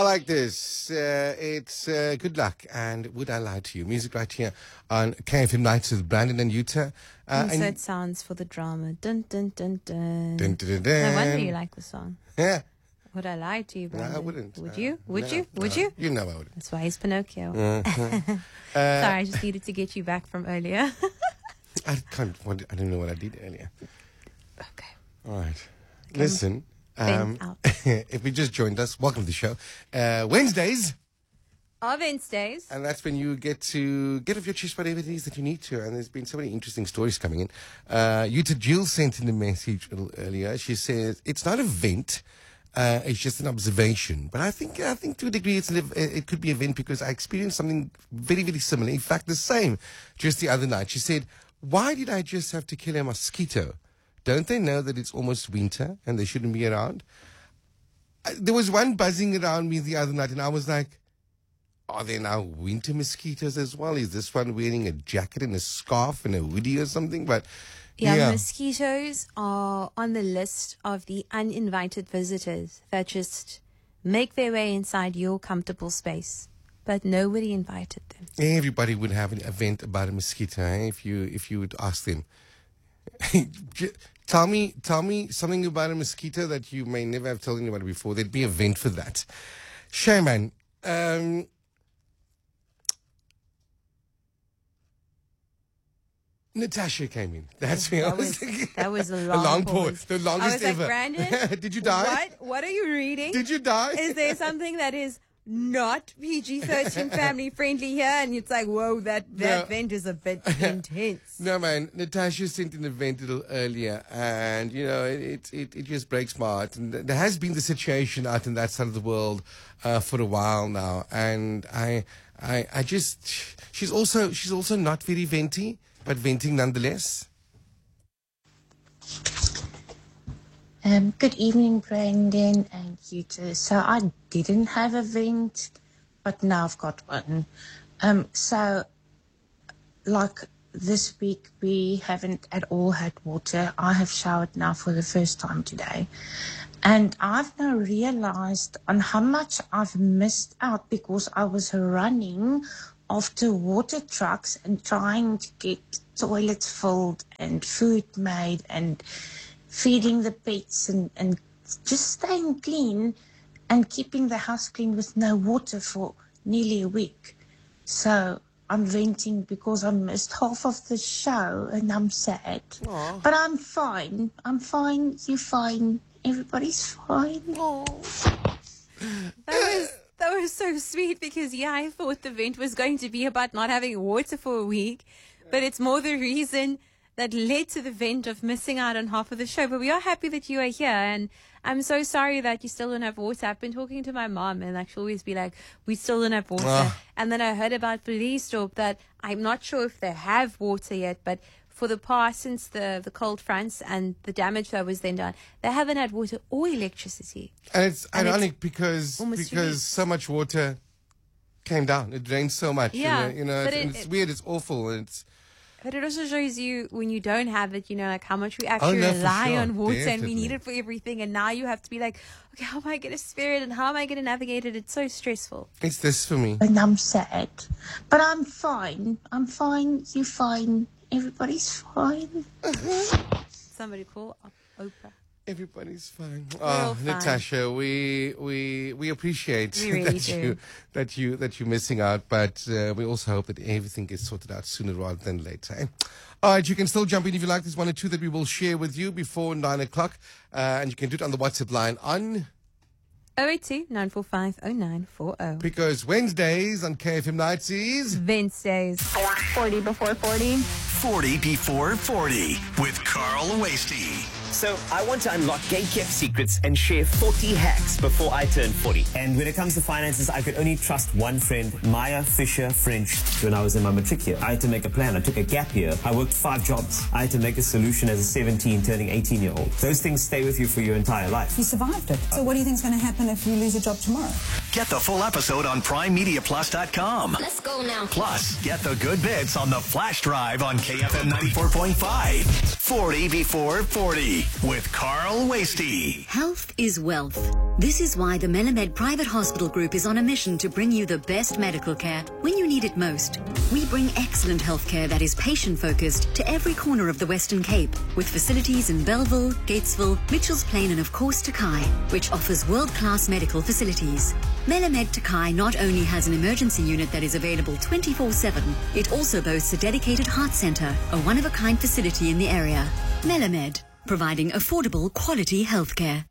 I like this. It's Good Luck and Would I Lie to You? Music right here on KFM Nights with Brandon and Yuta. Insert sounds for the drama. Dun, dun, dun, dun. Dun, dun, dun, dun. No wonder you like the song. Yeah. Would I lie to you, No, Brandon? I wouldn't. Would you? Would No, you? Would no. you? You know I wouldn't. That's why he's Pinocchio. Mhm. Sorry, I just needed to get you back from earlier. I don't know what I did earlier. Okay. All right. Listen. Vent out. If you just joined us, welcome to the show. Wednesdays. Our Wednesdays. And that's when you get to get off your chest whatever it is that you need to. And there's been so many interesting stories coming in. Yuta Jill sent in a message a little earlier. She says, it's not a vent. It's just an observation. But I think to a degree it could be a vent because I experienced something very, very similar. In fact, the same just the other night. She said, why did I just have to kill a mosquito? Don't they know that it's almost winter and they shouldn't be around? There was one buzzing around me the other night and I was like, are there now winter mosquitoes as well? Is this one wearing a jacket and a scarf and a hoodie or something? But yeah, mosquitoes are on the list of the uninvited visitors that just make their way inside your comfortable space. But nobody invited them. Everybody would have an event about a mosquito, if you would ask them. Tell me something about a mosquito that you may never have told anybody before. There'd be an event for that. Shaman, Natasha came in. That's me. That was a long pause. The longest I was ever. like, Brandon, did you die? What are you reading? Did you die? Is there something that is not PG-13 family friendly here? And it's like, whoa, that vent is a bit intense. No, man. Natasha sent an event a little earlier, and it just breaks my heart. And there has been the situation out in that side of the world for a while now, and I just she's also not very venty, but venting nonetheless. Good evening, Brandon and Yuta. So I didn't have a vent, but now I've got one. So like this week, we haven't at all had water. I have showered now for the first time today. And I've now realized on how much I've missed out because I was running after water trucks and trying to get toilets filled and food made and feeding the pets and just staying clean and keeping the house clean with no water for nearly a week. So I'm venting because I missed half of the show and I'm sad. Aww. But I'm fine. I'm fine. You're fine. Everybody's fine. That was so sweet because, I thought the vent was going to be about not having water for a week, but it's more the reason that led to the vent of missing out on half of the show. But we are happy that you are here, and I'm so sorry that you still don't have water. I've been talking to my mom, and she'll always be like, we still don't have water. And then I heard about Police-Dorp that I'm not sure if they have water yet, but for the past, since the cold fronts and the damage that was then done, they haven't had water or electricity. And it's ironic because so much water came down. It rained so much. Yeah, it's weird. It's awful. But it also shows you when you don't have it, how much we actually rely on water. Definitely. And we need it for everything. And now you have to be like, okay, how am I going to spare it and how am I going to navigate it? It's so stressful. It's this for me. And I'm sad. But I'm fine. I'm fine. You're fine. Everybody's fine. Somebody call Oprah. Everybody's fine. Fine. Natasha, we appreciate really that you're missing out, but we also hope that everything gets sorted out sooner rather than later. Eh? All right, you can still jump in if you like. There's one or two that we will share with you before 9 o'clock, and you can do it on the WhatsApp line on 082-945-0940. Because Wednesdays on KFM Nights is Wednesdays. 40 before 40. 40 before 40 with Carl Wasty. So I want to unlock gate-kept secrets and share 40 hacks before I turn 40. And when it comes to finances, I could only trust one friend, Maya Fisher French. When I was in my matric year, I had to make a plan. I took a gap year. I worked 5 jobs. I had to make a solution as a 17, turning 18-year-old. Those things stay with you for your entire life. You survived it. So what do you think is going to happen if you lose a job tomorrow? Get the full episode on PrimeMediaPlus.com. Let's go now. Plus, get the good bits on the flash drive on KFM 94.5. 40 before 40 with Carl Wasty. Health is wealth. This is why the Melamed Private Hospital Group is on a mission to bring you the best medical care when you need it most. We bring excellent healthcare that is patient-focused to every corner of the Western Cape, with facilities in Belleville, Gatesville, Mitchells Plain and of course Takai, which offers world-class medical facilities. Melamed Takai not only has an emergency unit that is available 24/7, it also boasts a dedicated heart center, a one-of-a-kind facility in the area. Melamed, providing affordable, quality healthcare.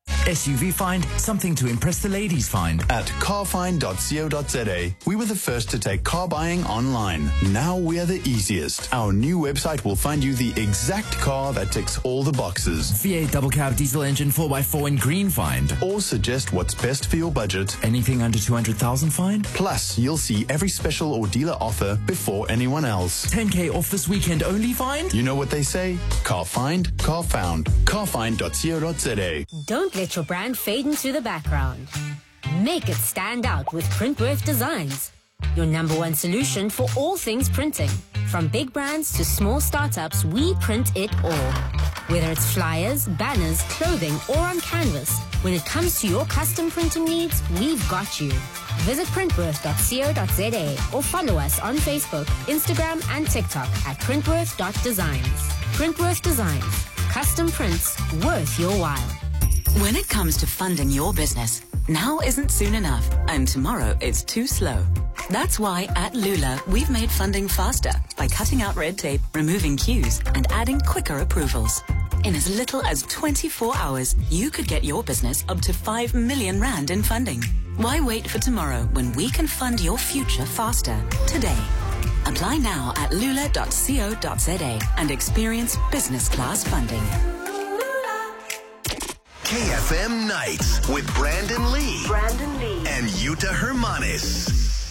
SUV Find, something to impress the ladies find. At carfind.co.za, we were the first to take car buying online. Now we are the easiest. Our new website will find you the exact car that ticks all the boxes. V8 double cab diesel engine 4x4 in green find. Or suggest what's best for your budget. Anything under 200,000 find. Plus, you'll see every special or dealer offer before anyone else. 10K off this weekend only find. You know what they say? Car find, car found. Carfind.co.za. Don't let your brand fade into the background. Make it stand out with Printworth Designs, your #1 solution for all things printing. From big brands to small startups, we print it all. Whether it's flyers, banners, clothing, or on canvas, when it comes to your custom printing needs, we've got you. Visit printworth.co.za or follow us on Facebook, Instagram, and TikTok at printworth.designs. Printworth Designs, custom prints worth your while. When it comes to funding your business, now isn't soon enough, and tomorrow is too slow. That's why at Lula, we've made funding faster by cutting out red tape, removing queues, and adding quicker approvals. In as little as 24 hours, you could get your business up to 5 million rand in funding. Why wait for tomorrow when we can fund your future faster today? Apply now at lula.co.za and experience business class funding. KFM Nights with Brandon Lee. And Yuta Hermanis.